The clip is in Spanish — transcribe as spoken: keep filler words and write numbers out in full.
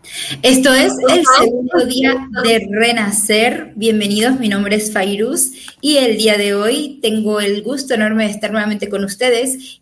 Esto es el segundo día de Renacer. Bienvenidos, mi nombre es Fairuz y el día de hoy tengo el gusto enorme de estar nuevamente con ustedes